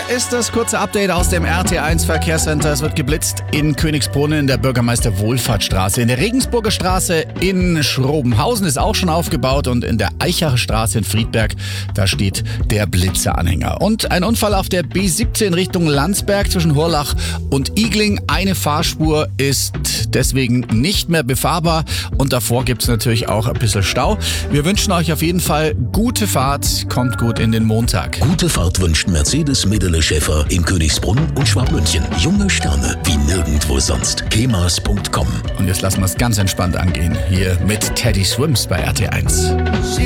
ist das kurze Update aus dem RT1 Verkehrscenter. Es wird geblitzt in Königsbrunn in der Bürgermeister-Wohlfahrtsstraße. In der Regensburger Straße in Schrobenhausen ist auch schon aufgebaut und in der Eichacher Straße in Friedberg, da steht der Blitzeranhänger. Und ein Unfall auf der B17 Richtung Landsberg zwischen Hurlach und Igling. Eine Fahrspur ist deswegen nicht mehr befahrbar und davor gibt es natürlich auch ein bisschen Stau. Wir wünschen euch auf jeden Fall gute Fahrt, kommt gut in den Montag. Gute Fahrt wünscht Mercedes Medele Schäfer in Königsbrunn und Schwabmünchen. Junge Sterne wie nirgendwo sonst. kemas.com. Und jetzt lassen wir es ganz entspannt angehen. Hier mit Teddy Swims bei RT1.